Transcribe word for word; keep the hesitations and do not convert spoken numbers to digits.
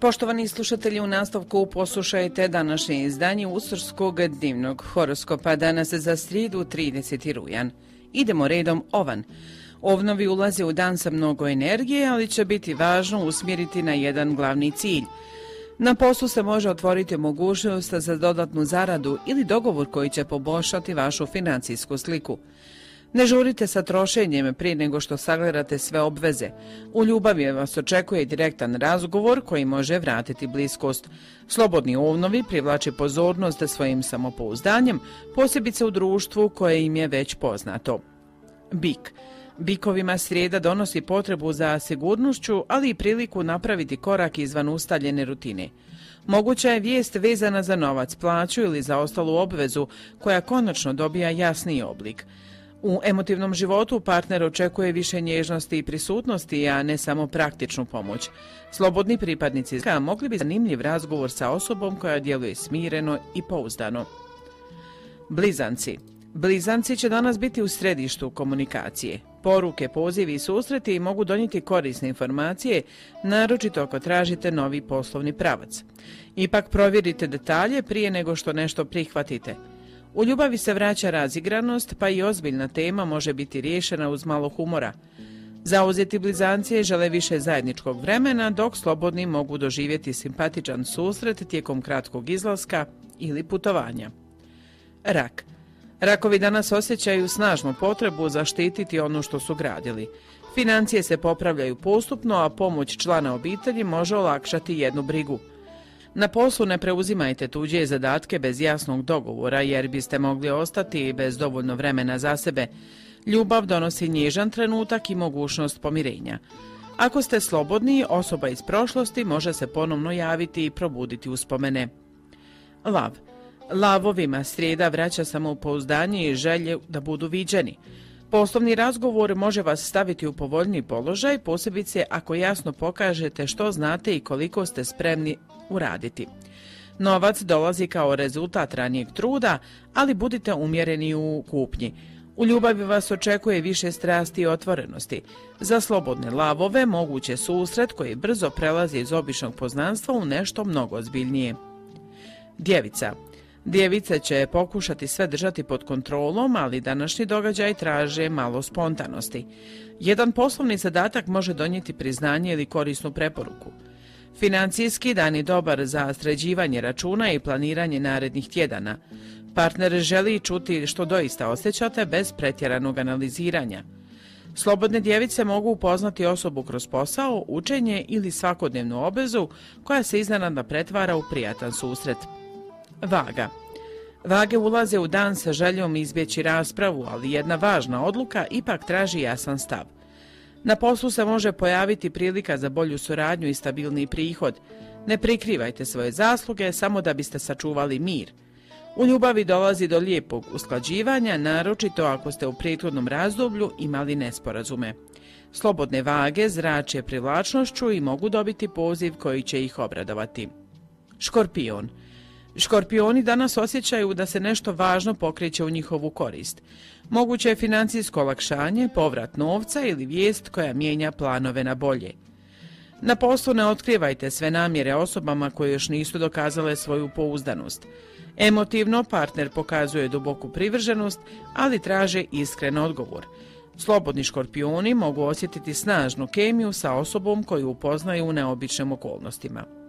Poštovani slušatelji, u nastavku poslušajte današnje izdanje Ustorskog dnevnog horoskopa danas za srijedu trideseti rujan. Idemo redom Ovan. Ovnovi ulaze u dan sa mnogo energije, ali će biti važno usmjeriti na jedan glavni cilj. Na poslu se može otvoriti mogućnost za dodatnu zaradu ili dogovor koji će poboljšati vašu financijsku sliku. Ne žurite sa trošenjem prije nego što sagledate sve obveze. U ljubavi vas očekuje direktan razgovor koji može vratiti bliskost. Slobodni ovnovi privlači pozornost svojim samopouzdanjem, posebice u društvu koje im je već poznato. Bik. Bikovima srijeda donosi potrebu za sigurnošću, ali i priliku napraviti korak izvan ustaljene rutine. Moguća je vijest vezana za novac, plaću ili za ostalu obvezu koja konačno dobija jasniji oblik. U emotivnom životu partner očekuje više nježnosti i prisutnosti, a ne samo praktičnu pomoć. Slobodni pripadnici mogli bi zanimljiv razgovor sa osobom koja djeluje smireno i pouzdano. Blizanci. Blizanci će danas biti u središtu komunikacije. Poruke, pozivi i susreti mogu donijeti korisne informacije, naročito ako tražite novi poslovni pravac. Ipak provjerite detalje prije nego što nešto prihvatite. U ljubavi se vraća razigranost, pa i ozbiljna tema može biti riješena uz malo humora. Zauzeti blizanci žele više zajedničkog vremena, dok slobodni mogu doživjeti simpatičan susret tijekom kratkog izlaska ili putovanja. Rak. Rakovi danas osjećaju snažnu potrebu zaštititi ono što su gradili. Financije se popravljaju postupno, a pomoć člana obitelji može olakšati jednu brigu. Na poslu ne preuzimajte tuđe zadatke bez jasnog dogovora, jer biste mogli ostati bez dovoljno vremena za sebe. Ljubav donosi nježan trenutak i mogućnost pomirenja. Ako ste slobodni, osoba iz prošlosti može se ponovno javiti i probuditi uspomene. Lav. Lavovima srijeda vraća samopouzdanje i želje da budu viđeni. Poslovni razgovor može vas staviti u povoljniji položaj, posebice ako jasno pokažete što znate i koliko ste spremni uraditi. Novac dolazi kao rezultat ranijeg truda, ali budite umjereni u kupnji. U ljubavi vas očekuje više strasti i otvorenosti. Za slobodne lavove moguće susret koji brzo prelazi iz običnog poznanstva u nešto mnogo ozbiljnije. Djevica. Djevice će pokušati sve držati pod kontrolom, ali današnji događaj traže malo spontanosti. Jedan poslovni zadatak može donijeti priznanje ili korisnu preporuku. Financijski dan je dobar za sređivanje računa i planiranje narednih tjedana. Partner želi čuti što doista osjećate bez pretjeranog analiziranja. Slobodne djevice mogu upoznati osobu kroz posao, učenje ili svakodnevnu obvezu koja se iznenadno pretvara u prijatan susret. Vaga. Vage ulaze u dan sa željom izbjeći raspravu, ali jedna važna odluka ipak traži jasan stav. Na poslu se može pojaviti prilika za bolju suradnju i stabilni prihod. Ne prikrivajte svoje zasluge samo da biste sačuvali mir. U ljubavi dolazi do lijepog usklađivanja, naročito ako ste u prethodnom razdoblju imali nesporazume. Slobodne vage zrače privlačnošću i mogu dobiti poziv koji će ih obradovati. Škorpion. Škorpioni danas osjećaju da se nešto važno pokreće u njihovu korist. Moguće je financijsko olakšanje, povrat novca ili vijest koja mijenja planove na bolje. Na poslu ne otkrivajte sve namjere osobama koje još nisu dokazale svoju pouzdanost. Emotivno partner pokazuje duboku privrženost, ali traže iskren odgovor. Slobodni škorpioni mogu osjetiti snažnu kemiju sa osobom koju upoznaju u neobičnim okolnostima.